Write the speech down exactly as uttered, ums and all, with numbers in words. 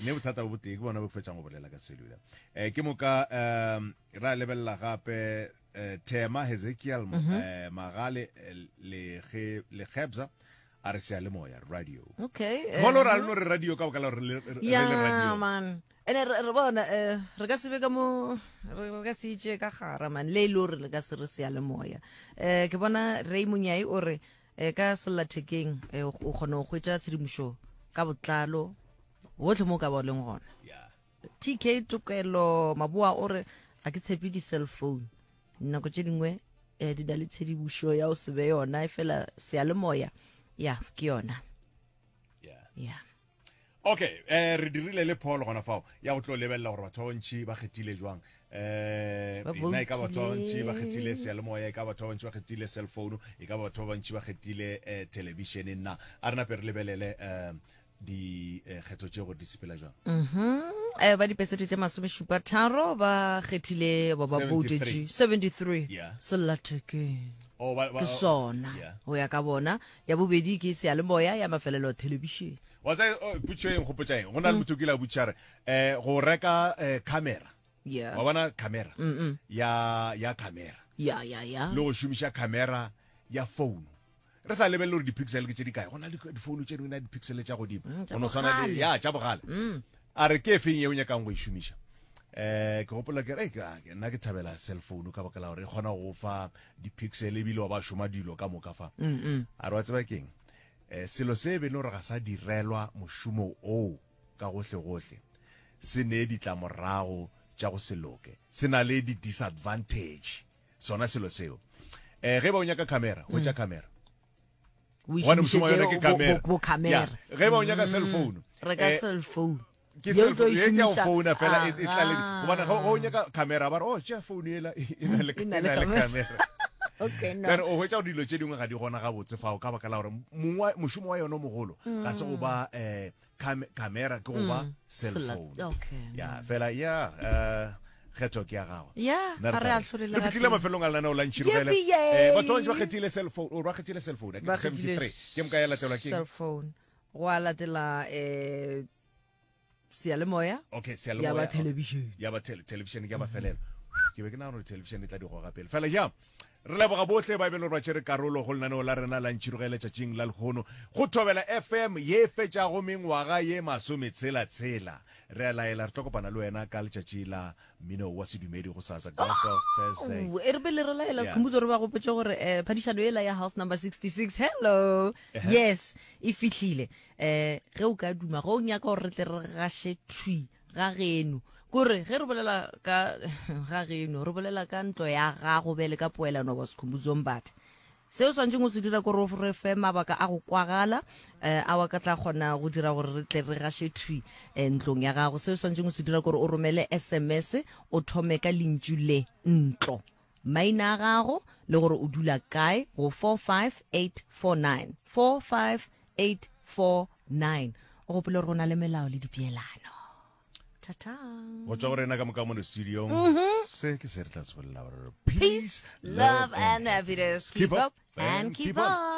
ne bothata bo boteng ke bona bo fetšang go bolela ka cellular eh ke moka um ra lebella gape Tema Hezekiel Magale le le Khebza a re se le moya radio okay go lo ra no radio ka ka le radio yeah man ene re bona re ka se be ka mo re ka se itse ka gara man le lo re le ka se re se le moya eh ke bona Raymond Nyai o re ka sellathekeng o gone go gwetsa tshedimusho ka botlalo botlhe mo ka ba leng gona yeah T K Tukelo Mabua o re a ke tshepe di cell phone nna go tshedingwe eh di dale tshedimusho ya o se be yona e fela se le moya ya ke yona yeah yeah okay eh re dirile le Paul gona fao ya go tlo lebella gore batho bontši ba kgethile jwang eh bina ka batho bontši ba kgethile se le moya ka batho bontši ba kgethile cell phone e ka batho bontši ba kgethile television nna a rena per lebelele eh di kgetho tse go di sepela jwang mhm eh ba di pesete tse masome supa tharo ba kgethile ba ba voted seventy-three sellathekeng oh ba ke sona ho ya ka bona ya bobedi ke se le moya ya mafelelo television wa tsa butcheng go potsa eng gona le motho ke la butchare eh go reka camera yeah wa bona camera mm ya ya camera ya ya ya le go shumisha camera ya phone re sa lebelle gore di pixel ke tse di kae gona le di phone tse dingwe na di pixel tsa godimo ono swana le ya tsa bogale a re ke feng ye o nyaka go e shumisha eh ke gopola ke re ka nna ke thabela cell phone ka bakala gore gona go fa di pixel e bile wa ba shoma dilo ka moka fa a re wa tseba keng eh selo se be no re ga sa direlwa moshumo o ka gohle gohle se ne di tla morago tša go seloke se na le di disadvantage sona selo seo eh ge ba o nyaka camera go tša camera wana moshumo yona ke camera bo camera ge ba o nyaka cell phone re ka cell phone ke cell phone ye ke phone fela e tla le bona go nyaka camera ba re oh tša phone ela ina le camera okay no pero o hwetša dilo tše dingwe ga di gona ga botse fao ka baka la gore moshumo wa yona mogolo ka se go ba eh camera ke go ba cell phone okay ya fela ya eh kgetho ke ya gago ya a re a hlorela le fitlile mafelong a lana o lantšhirogele eh batho ba kgethile cell phone o ba kgethile cell phone ke seventy-three ke mka ya latelwa ke cell phone go a latela eh sealemoya okay sealemoya ya ba television ya ba television ke ba felela ke be ke na gore television e tla di go ga pele fela ja re leboga botlhe ba bele ba tšere karolo go lnaneo la rena la ntšhirogele tšatšing la lekgono go thobela F M ye fetšago mengwaga ye masome tshela tshela re a laela re tlokopana le wena ka letšatši la mmino wa sedumedi go sasa gospel Thursday e re bele re laela sekhumbutso re ba gopotse gore eh phadišano ela ya house number sixty-six hello yes e fitlhile eh ge o ka duma go nyaka gore re tle re gashe thwi ga geno kore ge re bolela ka ga geno re bolela ka ntlo ya gago bele ka poelano ba sekhumbutso mbathe seo santšeng o se dira gore re fe mabaka a go kwagala eh a wa ka tla gona go dira gore re tle re gashe thwi ntlong ya gago seo santšeng o se dira gore o romele S M S o thome ka lintšu le ntlo maina a gago le gore o dula kae go four five eight four nine four five eight four nine o gopole gore go na le melao le dipeelano tata go tswa gore na ka moka mo studio se ke se re tla tswela gore peace love and happiness keep up and keep up